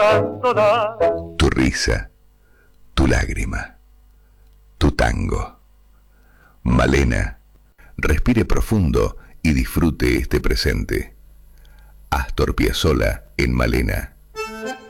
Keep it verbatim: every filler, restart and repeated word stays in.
llorando da. Tu risa, tu lágrima, tu tango. Malena, respire profundo y disfrute este presente. Astor Piazzolla en Malena.